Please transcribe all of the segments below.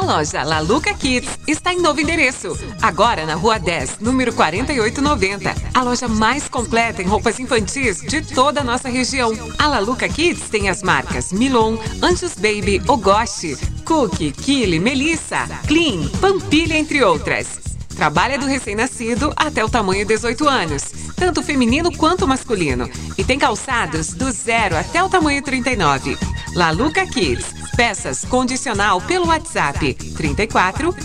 loja La Luca Kids está em novo endereço, agora na Rua 10, número 4890. A loja mais completa em roupas infantis de toda a nossa região. A La Luca Kids tem as marcas Milon, Anjos Baby, Ogoshi, Cookie, Kili, Melissa, Clean, Pampilha, entre outras. Trabalha do recém-nascido até o tamanho 18 anos, tanto feminino quanto masculino. E tem calçados do 0 até o tamanho 39. La Luca Kids. Peças condicional pelo WhatsApp 34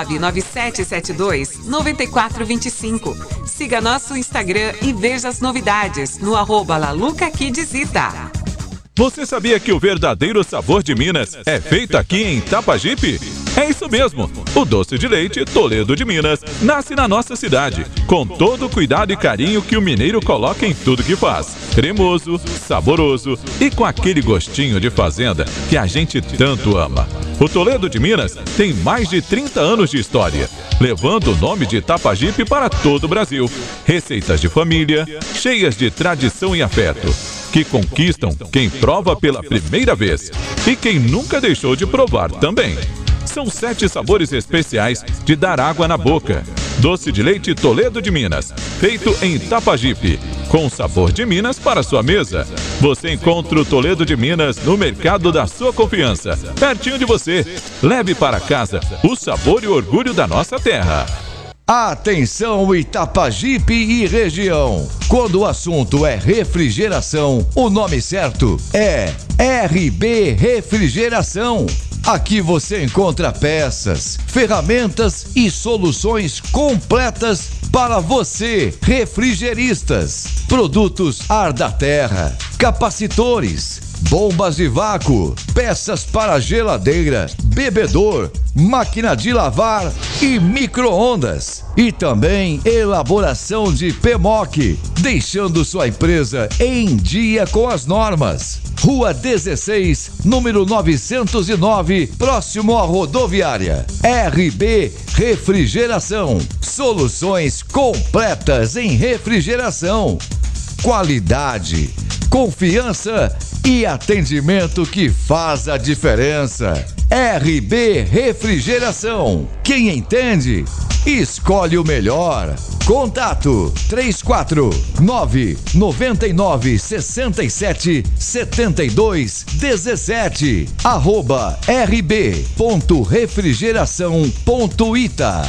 99772 9425. Siga nosso Instagram e veja as novidades no @LaLucaKidzita. Você sabia que o verdadeiro sabor de Minas é feito aqui em Itapajipe? É isso mesmo! O doce de leite Toledo de Minas nasce na nossa cidade, com todo o cuidado e carinho que o mineiro coloca em tudo que faz. Cremoso, saboroso e com aquele gostinho de fazenda que a gente tanto ama. O Toledo de Minas tem mais de 30 anos de história, levando o nome de Itapajipe para todo o Brasil. Receitas de família, cheias de tradição e afeto, que conquistam quem prova pela primeira vez e quem nunca deixou de provar também. São 7 sabores especiais de dar água na boca. Doce de leite Toledo de Minas, feito em Itapajipe, com sabor de Minas para sua mesa. Você encontra o Toledo de Minas no mercado da sua confiança, pertinho de você. Leve para casa o sabor e o orgulho da nossa terra. Atenção Itapajipe e região. Quando o assunto é refrigeração, o nome certo é RB Refrigeração. Aqui você encontra peças, ferramentas e soluções completas para você, refrigeristas. Produtos ar da terra, capacitores, bombas de vácuo, peças para geladeira, bebedor, máquina de lavar e micro-ondas. E também elaboração de PMOC, deixando sua empresa em dia com as normas. Rua 16, número 909, próximo à rodoviária. RB Refrigeração. Soluções completas em refrigeração. Qualidade, confiança e atendimento que faz a diferença. RB Refrigeração. Quem entende, escolhe o melhor. Contato 349-9967-7217 @rb.refrigeração.ita.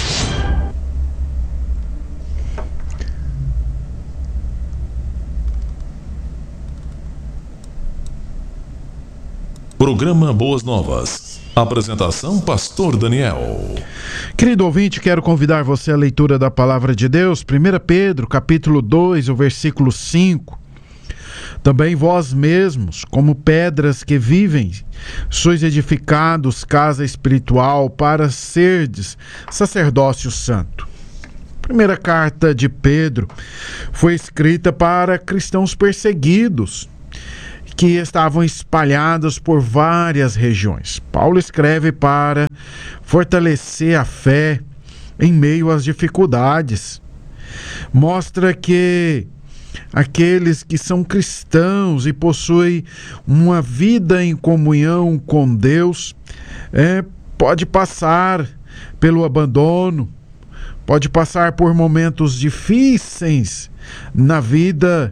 Programa Boas Novas. Apresentação Pastor Daniel. Querido ouvinte, quero convidar você à leitura da Palavra de Deus, 1 Pedro, capítulo 2, o versículo 5. Também vós mesmos, como pedras que vivem, sois edificados casa espiritual para serdes sacerdócio santo. Primeira carta de Pedro foi escrita para cristãos perseguidos, que estavam espalhados por várias regiões. Paulo escreve para fortalecer a fé em meio às dificuldades. Mostra que aqueles que são cristãos e possuem uma vida em comunhão com Deus pode passar pelo abandono, pode passar por momentos difíceis na vida,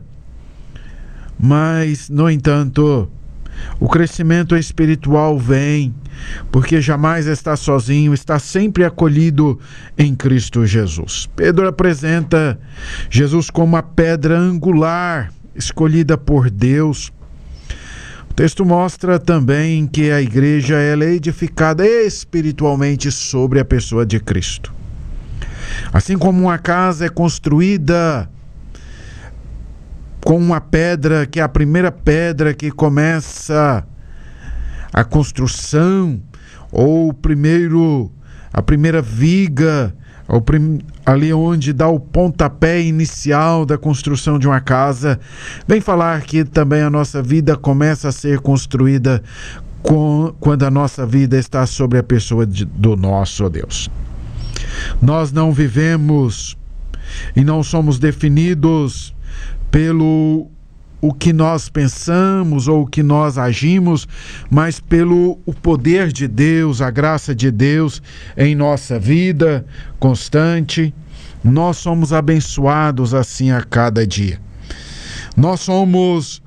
mas, no entanto, o crescimento espiritual vem, porque jamais está sozinho, está sempre acolhido em Cristo Jesus. Pedro apresenta Jesus como a pedra angular, escolhida por Deus. O texto mostra também que a igreja ela é edificada espiritualmente sobre a pessoa de Cristo. Assim como uma casa é construída com uma pedra, que é a primeira pedra que começa a construção, ou a primeira viga, ali onde dá o pontapé inicial da construção de uma casa, vem falar que também a nossa vida começa a ser construída quando a nossa vida está sobre a pessoa do nosso Deus. Nós não vivemos e não somos definidos pelo o que nós pensamos ou o que nós agimos, mas pelo o poder de Deus, a graça de Deus em nossa vida constante. Nós somos abençoados assim a cada dia. Nós somos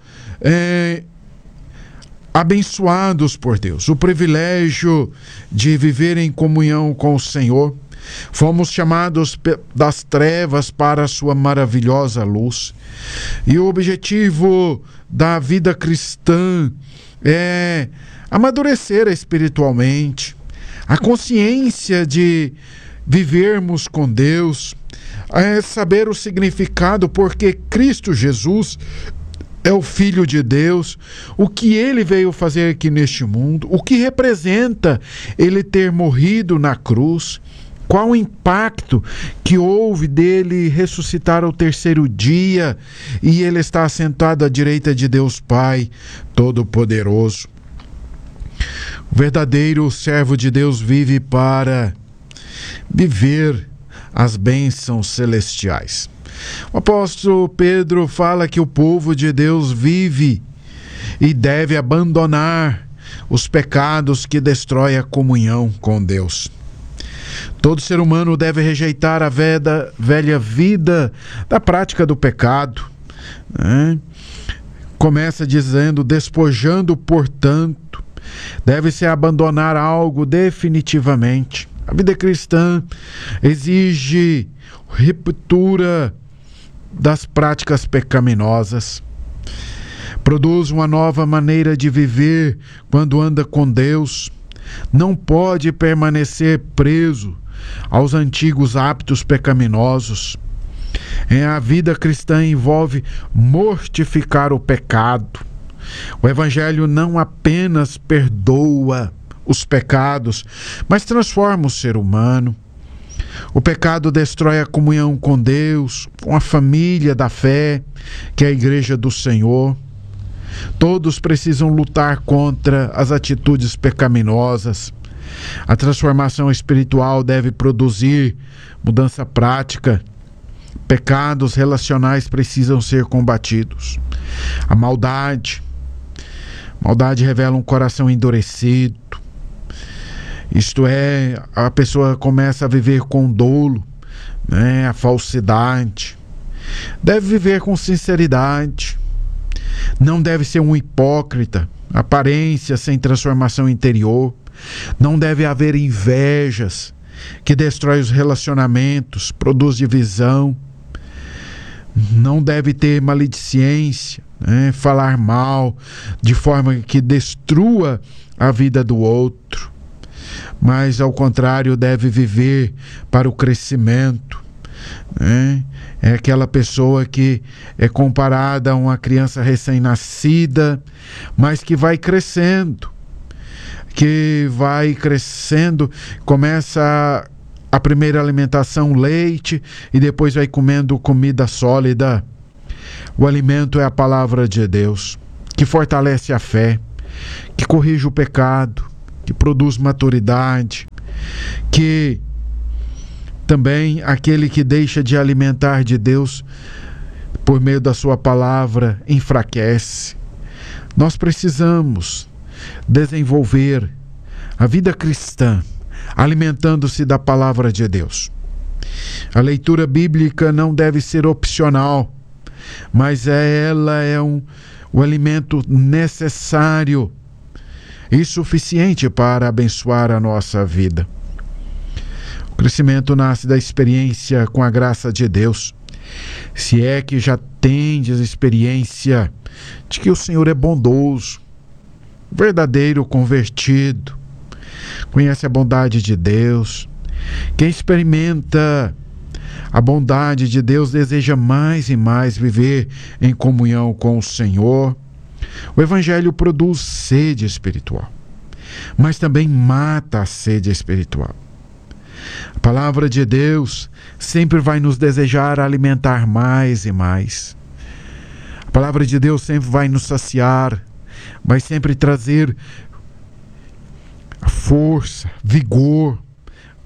abençoados por Deus. O privilégio de viver em comunhão com o Senhor. Fomos chamados das trevas para a sua maravilhosa luz. E o objetivo da vida cristã é amadurecer espiritualmente. A consciência de vivermos com Deus, é saber o significado porque Cristo Jesus é o Filho de Deus, o que Ele veio fazer aqui neste mundo, o que representa Ele ter morrido na cruz, qual o impacto que houve dele ressuscitar ao terceiro dia e Ele está assentado à direita de Deus Pai Todo-Poderoso. O verdadeiro servo de Deus vive para viver as bênçãos celestiais. O apóstolo Pedro fala que o povo de Deus vive e deve abandonar os pecados que destroem a comunhão com Deus. Todo ser humano deve rejeitar a velha vida da prática do pecado. Começa dizendo, despojando, portanto, deve-se abandonar algo definitivamente. A vida cristã exige ruptura das práticas pecaminosas. Produz uma nova maneira de viver quando anda com Deus. Não pode permanecer preso aos antigos hábitos pecaminosos. A vida cristã envolve mortificar o pecado. O Evangelho não apenas perdoa os pecados, mas transforma o ser humano. O pecado destrói a comunhão com Deus, com a família da fé, que é a Igreja do Senhor. Todos precisam lutar contra as atitudes pecaminosas. A transformação espiritual deve produzir mudança prática. Pecados relacionais precisam ser combatidos. A maldade revela um coração endurecido. Isto é, a pessoa começa a viver com dolo, a falsidade. Deve viver com sinceridade. Não deve ser um hipócrita, aparência sem transformação interior. Não deve haver invejas que destrói os relacionamentos, produz divisão. Não deve ter maledicência, falar mal de forma que destrua a vida do outro. Mas, ao contrário, deve viver para o crescimento. É aquela pessoa que é comparada a uma criança recém-nascida, mas que vai crescendo. Começa a primeira alimentação, leite, e depois vai comendo comida sólida. O alimento é a palavra de Deus, que fortalece a fé, que corrige o pecado, que produz maturidade, que também aquele que deixa de alimentar de Deus por meio da sua palavra enfraquece. Nós precisamos desenvolver a vida cristã alimentando-se da palavra de Deus. A leitura bíblica não deve ser opcional, mas ela é o alimento necessário e suficiente para abençoar a nossa vida. O crescimento nasce da experiência com a graça de Deus. Se é que já tendes experiência de que o Senhor é bondoso, verdadeiro convertido, conhece a bondade de Deus. Quem experimenta a bondade de Deus deseja mais e mais viver em comunhão com o Senhor. O Evangelho produz sede espiritual, mas também mata a sede espiritual. A palavra de Deus sempre vai nos desejar alimentar mais e mais. A palavra de Deus sempre vai nos saciar, vai sempre trazer força, vigor,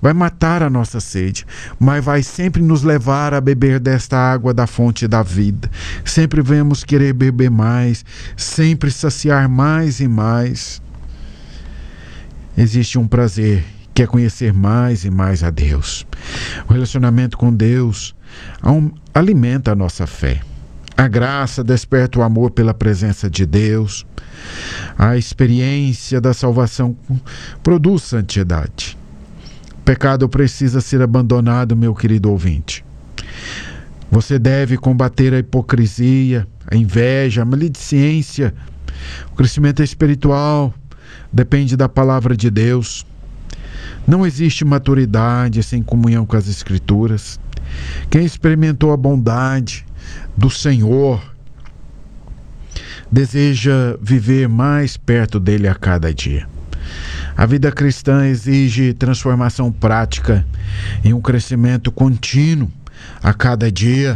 vai matar a nossa sede, mas vai sempre nos levar a beber desta água da fonte da vida. Sempre vamos querer beber mais, sempre saciar mais e mais. Existe um prazer, que é conhecer mais e mais a Deus. O relacionamento com Deus alimenta a nossa fé. A graça desperta o amor pela presença de Deus. A experiência da salvação produz santidade. O pecado precisa ser abandonado, meu querido ouvinte. Você deve combater a hipocrisia, a inveja, a maledicência. O crescimento espiritual depende da palavra de Deus. Não existe maturidade sem comunhão com as Escrituras. Quem experimentou a bondade do Senhor deseja viver mais perto dele a cada dia. A vida cristã exige transformação prática e um crescimento contínuo a cada dia.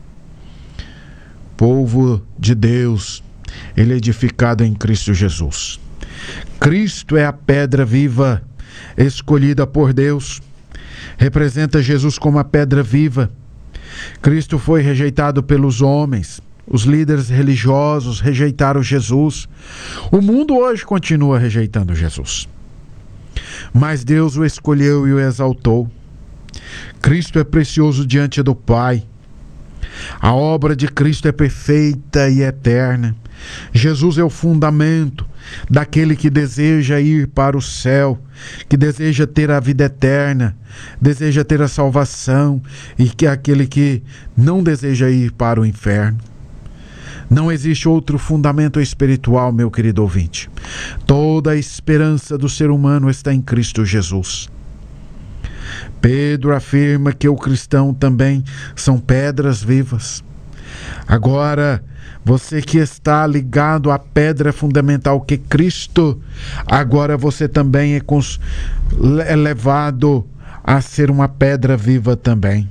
Povo de Deus, ele é edificado em Cristo Jesus. Cristo é a pedra viva escolhida por Deus. Representa Jesus como a pedra viva. Cristo foi rejeitado pelos homens. Os líderes religiosos rejeitaram Jesus. O mundo hoje continua rejeitando Jesus. Mas Deus o escolheu e o exaltou. Cristo é precioso diante do Pai. A obra de Cristo é perfeita e eterna. Jesus é o fundamento daquele que deseja ir para o céu, que deseja ter a vida eterna, deseja ter a salvação, e que é aquele que não deseja ir para o inferno. Não existe outro fundamento espiritual, meu querido ouvinte. Toda a esperança do ser humano está em Cristo Jesus. Pedro afirma que o cristão também são pedras vivas. Agora, você que está ligado à pedra fundamental que é Cristo, agora você também é levado a ser uma pedra viva também.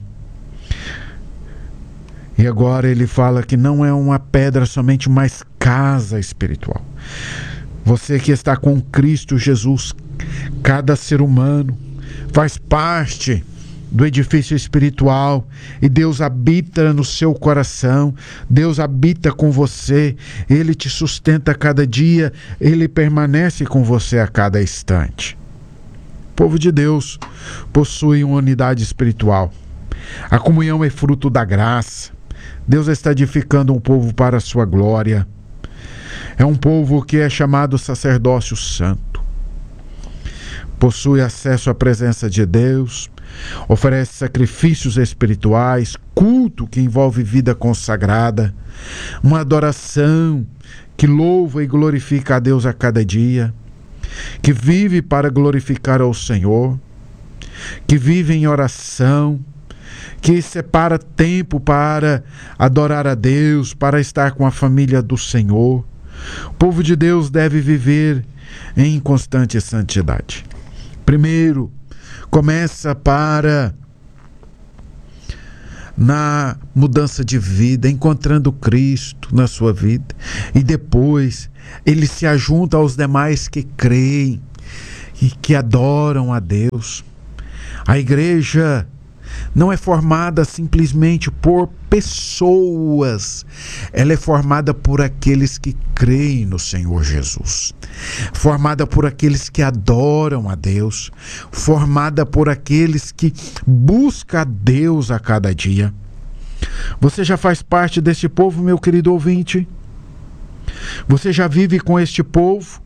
E agora ele fala que não é uma pedra somente, mas casa espiritual. Você que está com Cristo Jesus, cada ser humano faz parte do edifício espiritual, e Deus habita no seu coração, Deus habita com você, Ele te sustenta a cada dia, Ele permanece com você a cada instante. O povo de Deus possui uma unidade espiritual. A comunhão é fruto da graça. Deus está edificando um povo para a sua glória. É um povo que é chamado sacerdócio santo. Possui acesso à presença de Deus, oferece sacrifícios espirituais, culto que envolve vida consagrada, uma adoração que louva e glorifica a Deus a cada dia, que vive para glorificar ao Senhor, que vive em oração, que separa tempo para adorar a Deus, para estar com a família do Senhor. O povo de Deus deve viver em constante santidade. Primeiro, começa na mudança de vida, encontrando Cristo na sua vida. E depois, ele se ajunta aos demais que creem e que adoram a Deus. A igreja não é formada simplesmente por pessoas. Ela é formada por aqueles que creem no Senhor Jesus. Formada por aqueles que adoram a Deus. Formada por aqueles que buscam a Deus a cada dia. Você já faz parte deste povo, meu querido ouvinte? Você já vive com este povo?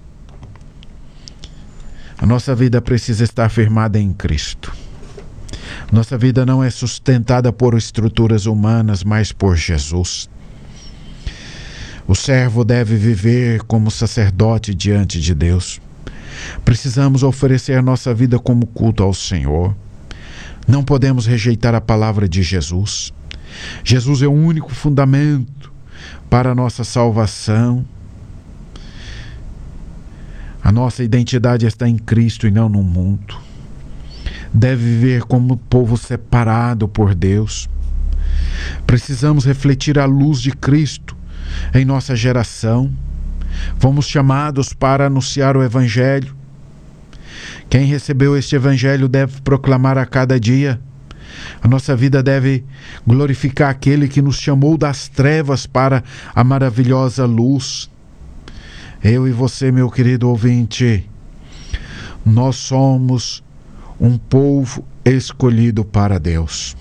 A nossa vida precisa estar firmada em Cristo. Nossa vida não é sustentada por estruturas humanas, mas por Jesus. O servo deve viver como sacerdote diante de Deus. Precisamos oferecer nossa vida como culto ao Senhor. Não podemos rejeitar a palavra de Jesus. Jesus é o único fundamento para a nossa salvação. A nossa identidade está em Cristo e não no mundo. Deve viver como povo separado por Deus. Precisamos refletir a luz de Cristo em nossa geração. Fomos chamados para anunciar o Evangelho, Quem recebeu este evangelho deve proclamar a cada dia. A nossa vida deve glorificar aquele que nos chamou das trevas para a maravilhosa luz. Eu e você, meu querido ouvinte, nós somos um povo escolhido para Deus.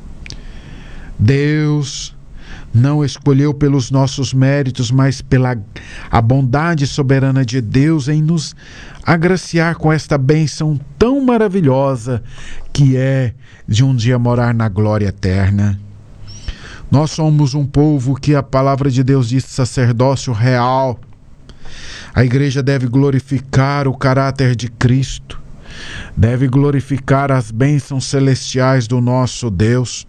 Deus não escolheu pelos nossos méritos, mas pela a bondade soberana de Deus em nos agraciar com esta bênção tão maravilhosa que é de um dia morar na glória eterna. Nós somos um povo que a palavra de Deus diz sacerdócio real. A igreja deve glorificar o caráter de Cristo, deve glorificar as bênçãos celestiais do nosso Deus.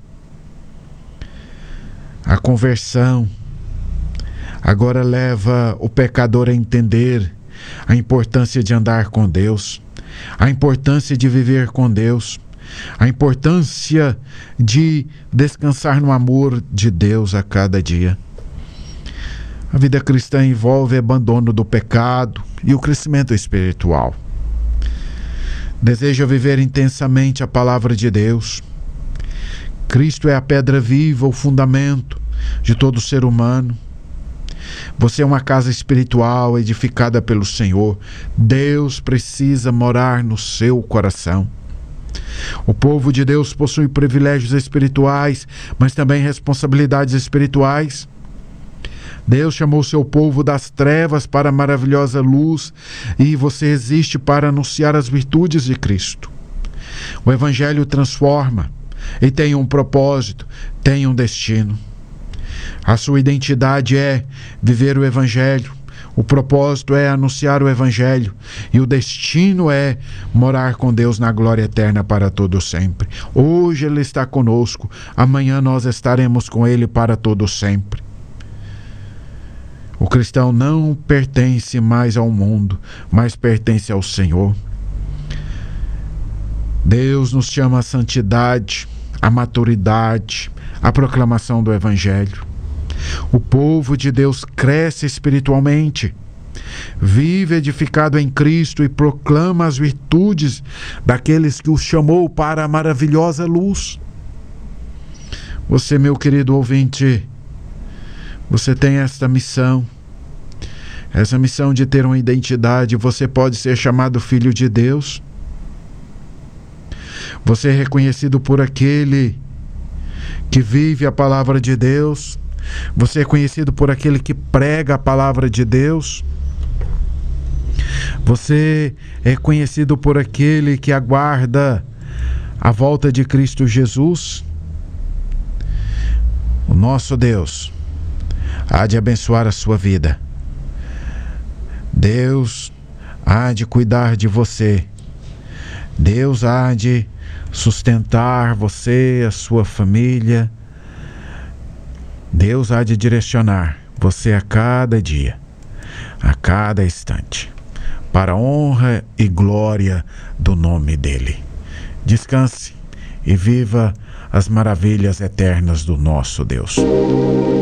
A conversão agora leva o pecador a entender a importância de andar com Deus, a importância de viver com Deus, a importância de descansar no amor de Deus a cada dia. A vida cristã envolve abandono do pecado e o crescimento espiritual. Deseja viver intensamente a palavra de Deus. Cristo é a pedra viva, o fundamento de todo ser humano. Você é uma casa espiritual edificada pelo Senhor. Deus precisa morar no seu coração. O povo de Deus possui privilégios espirituais, mas também responsabilidades espirituais. Deus chamou seu povo das trevas para a maravilhosa luz e você existe para anunciar as virtudes de Cristo. O Evangelho transforma e tem um propósito, tem um destino. A sua identidade é viver o Evangelho, o propósito é anunciar o Evangelho e o destino é morar com Deus na glória eterna para todo sempre. Hoje Ele está conosco, amanhã nós estaremos com Ele para todo sempre. O cristão não pertence mais ao mundo, mas pertence ao Senhor. Deus nos chama à santidade, à maturidade, à proclamação do Evangelho. O povo de Deus cresce espiritualmente, vive edificado em Cristo e proclama as virtudes daqueles que os chamou para a maravilhosa luz. Você, meu querido ouvinte, você tem esta missão de ter uma identidade. Você pode ser chamado filho de Deus. Você é reconhecido por aquele que vive a palavra de Deus. Você é conhecido por aquele que prega a palavra de Deus. Você é conhecido por aquele que aguarda a volta de Cristo Jesus. O nosso Deus há de abençoar a sua vida. Deus há de cuidar de você. Deus há de sustentar você, a sua família. Deus há de direcionar você a cada dia, a cada instante, para a honra e glória do nome dEle. Descanse e viva as maravilhas eternas do nosso Deus.